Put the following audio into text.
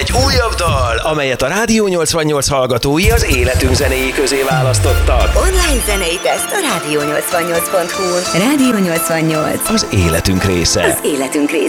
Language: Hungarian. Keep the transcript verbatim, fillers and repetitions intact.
Egy újabb dal, amelyet a Rádió nyolcvannyolc hallgatói az életünk zenéi közé választottak. Online zenei teszt a rádió nyolcvannyolc pont hu-n. Rádió nyolcvannyolc. Az életünk része. Az életünk része.